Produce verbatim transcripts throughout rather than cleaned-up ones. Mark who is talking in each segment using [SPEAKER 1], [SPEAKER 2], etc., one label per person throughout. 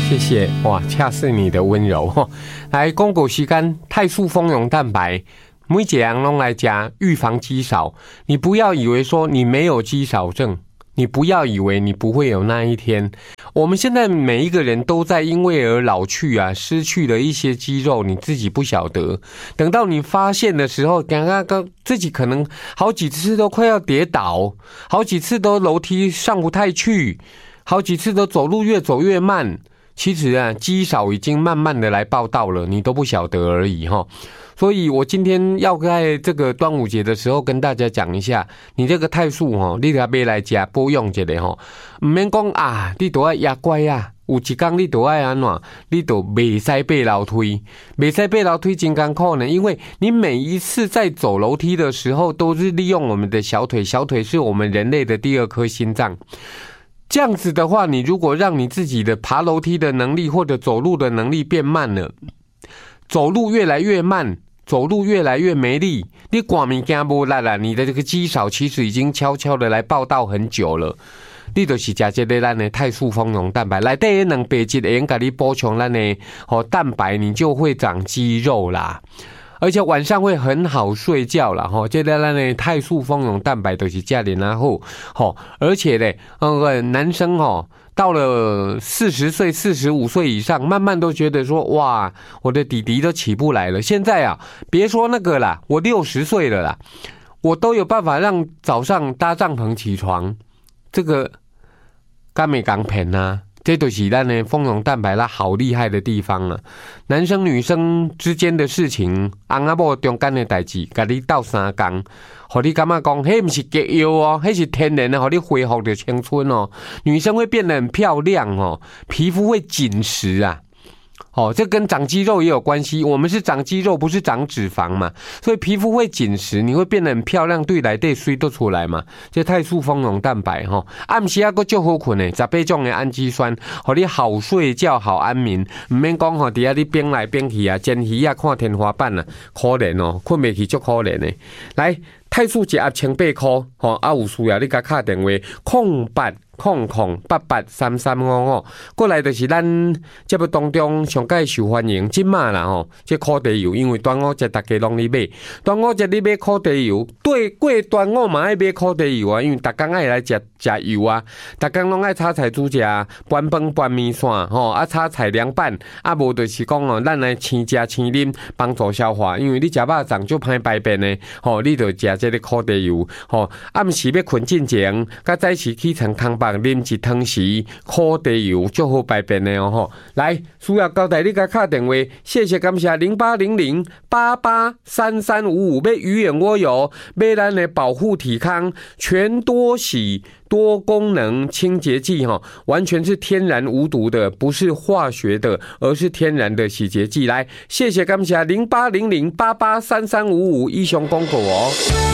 [SPEAKER 1] 谢谢哇，恰似你的温柔哈。来，公狗时间泰素蜂蛹蛋白，每一个人都来加预防肌少。你不要以为说你没有肌少症，你不要以为你不会有那一天。我们现在每一个人都在因为而老去啊，失去了一些肌肉，你自己不晓得。等到你发现的时候，刚刚自己可能好几次都快要跌倒，好几次都楼梯上不太去，好几次都走路越走越慢。其实啊，肌少已经慢慢的来报道了，你都不晓得而已哈。所以我今天要在这个端午节的时候跟大家讲一下，你这个泰素哈，你得买来吃保养一下哈，唔免讲啊，你都要压乖啊，有一天你都要安怎，你都袂使爬楼梯，袂使爬楼梯真艰苦呢，因为你每一次在走楼梯的时候，都是利用我们的小腿，小腿是我们人类的第二颗心脏。这样子的话，你如果让你自己的爬楼梯的能力或者走路的能力变慢了，走路越来越慢，走路越来越没力，你赶物件无力啦，你的这个肌少其实已经悄悄的来报道很久了。你就是吃这个咱的泰素蜂蛹蛋白，内底两百质会用给你补充咱的哦蛋白，你就会长肌肉啦。而且晚上会很好睡觉啦吼，这个咱的泰素蜂蛹蛋白都是这样然后吼，而且呢，呃，男生吼到了四十岁、四十五岁以上，慢慢都觉得说，哇，我的弟弟都起不来了。现在啊，别说那个啦，我六十岁了啦，我都有办法让早上搭帐篷起床，这个敢没讲骗啊？这就是咱的蜂蛹蛋白它好厉害的地方啊！男生女生之间的事情，翁仔某中间的代志，甲你斗三工，互你感觉讲，迄不是假药哦，迄是天然的，互你恢复的青春哦。女生会变得很漂亮哦，皮肤会紧实啊。哦，这跟长肌肉也有关系。我们是长肌肉，不是长脂肪嘛，所以皮肤会紧实，你会变得很漂亮，对内底水都出来嘛。这泰素蜂蛹蛋白哈，暗时啊个足好困的，十八种的氨基酸，让你好睡觉、好安眠。唔免讲吼，底下你变来变去啊，煎鱼啊看天花板啊，可怜哦，困袂去足可怜的。来，泰素一盒千八块，吼啊有需要你甲打电话空八。空空八八三三五五，过来就是咱节目当中上介受欢迎，即马啦吼，这烤地油，因为端午节大家拢咧买，端午节你买烤地油，对过端午嘛爱买烤地油啊，因为逐工爱来食食油啊，逐工拢爱炒菜煮食，拌饭拌面线吼，啊炒菜凉拌，啊无就是讲哦，咱来青食青啉，帮助消化，因为你食肉粽就歹排便的，吼，你就食这个烤地油，吼，暗时要困进前，甲早时起床空吧。啉一汤匙烤地油就好排便的哦吼！来，需要交代你甲打电话，谢谢感谢零八零零八八三三五五，要鱼眼蜗油，要咱的保护体康全多喜多功能清洁剂哈，完全是天然无毒的，不是化学的，而是天然的洗洁剂。来，谢谢感谢零八零零八八三三五五，以上广告哦。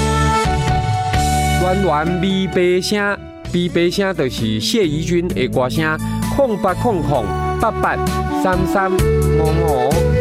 [SPEAKER 1] 软软咪白声。B 杯声就是谢怡君的歌声，空八空空八八三三五五。